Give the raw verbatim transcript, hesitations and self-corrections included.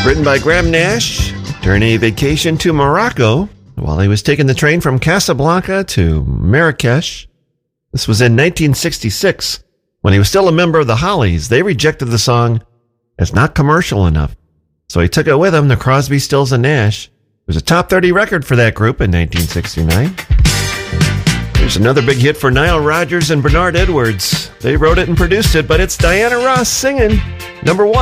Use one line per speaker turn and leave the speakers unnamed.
Written by Graham Nash during a vacation to Morocco while he was taking the train from Casablanca to Marrakesh. This was in nineteen sixty-six. When he was still a member of the Hollies, they rejected the song as not commercial enough. So he took it with him to Crosby, Stills and Nash. It was a top thirty record for that group in nineteen sixty-nine. There's another big hit for Nile Rodgers and Bernard Edwards. They wrote it and produced it, but it's Diana Ross singing number one.